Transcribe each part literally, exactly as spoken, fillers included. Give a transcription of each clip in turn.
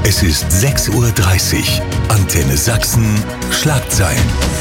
Es ist sechs Uhr dreißig. Antenne Sachsen, Schlagzeilen.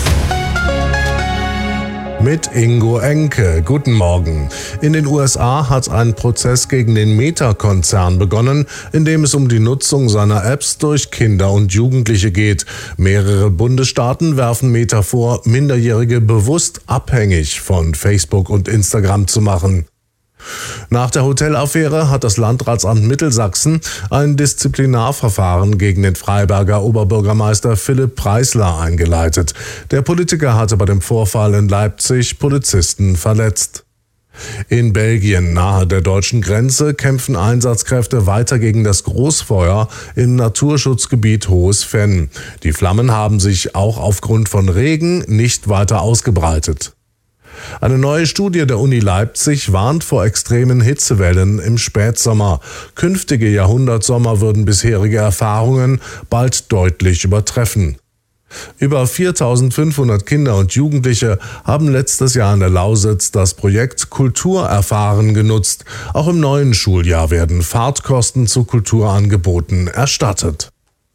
Mit Ingo Enke. Guten Morgen. In den U S A hat ein Prozess gegen den Meta-Konzern begonnen, in dem es um die Nutzung seiner Apps durch Kinder und Jugendliche geht. Mehrere Bundesstaaten werfen Meta vor, Minderjährige bewusst abhängig von Facebook und Instagram zu machen. Nach der Hotelaffäre hat das Landratsamt Mittelsachsen ein Disziplinarverfahren gegen den Freiberger Oberbürgermeister Philipp Preisler eingeleitet. Der Politiker hatte bei dem Vorfall in Leipzig Polizisten verletzt. In Belgien, nahe der deutschen Grenze, kämpfen Einsatzkräfte weiter gegen das Großfeuer im Naturschutzgebiet Hohes Venn. Die Flammen haben sich auch aufgrund von Regen nicht weiter ausgebreitet. Eine neue Studie der Uni Leipzig warnt vor extremen Hitzewellen im Spätsommer. Künftige Jahrhundertsommer würden bisherige Erfahrungen bald deutlich übertreffen. Über viertausendfünfhundert Kinder und Jugendliche haben letztes Jahr in der Lausitz das Projekt Kultur erfahren genutzt. Auch im neuen Schuljahr werden Fahrtkosten zu Kulturangeboten erstattet.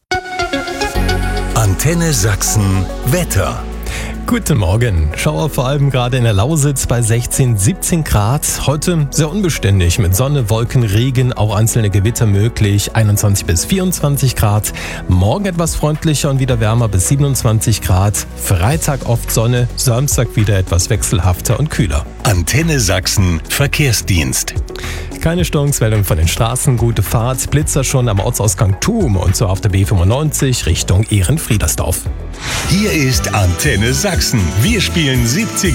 Antenne Sachsen Wetter. Guten Morgen. Schauer vor allem gerade in der Lausitz bei sechzehn, siebzehn Grad. Heute sehr unbeständig mit Sonne, Wolken, Regen, auch einzelne Gewitter möglich. einundzwanzig bis vierundzwanzig Grad. Morgen etwas freundlicher und wieder wärmer bis siebenundzwanzig Grad. Freitag oft Sonne, Samstag wieder etwas wechselhafter und kühler. Antenne Sachsen Verkehrsdienst. Keine Störungsmeldung von den Straßen, gute Fahrt. Blitzer schon am Ortsausgang Thum und so auf der B fünfundneunzig Richtung Ehrenfriedersdorf. Hier ist Antenne Sachsen. Wir spielen siebziger